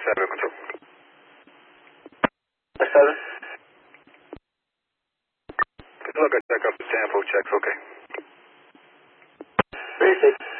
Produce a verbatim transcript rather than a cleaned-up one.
seven, control. seven. Look, I check up the sample checks, okay. three six.